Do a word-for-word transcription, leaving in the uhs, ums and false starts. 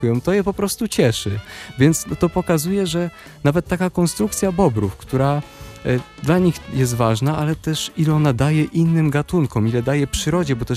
to je po prostu cieszy. Więc to pokazuje, że nawet taka konstrukcja bobrów, która dla nich jest ważna, ale też ile ona daje innym gatunkom, ile daje przyrodzie, bo też